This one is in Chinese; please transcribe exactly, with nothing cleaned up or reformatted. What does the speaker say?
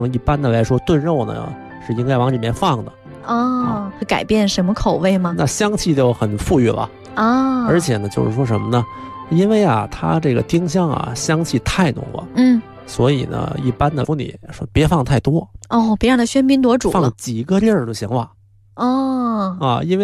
一般的来说，炖肉呢是应该往里面放的。 哦，改变什么口味吗？ 那香气就很富裕了啊。 而且呢，就是说什么呢？因为啊，它这个丁香啊，香气太浓了， 嗯， 所以呢，一般的说你说别放太多哦，别让它喧宾夺主了， 放几个粒儿就行了。 哦啊，因为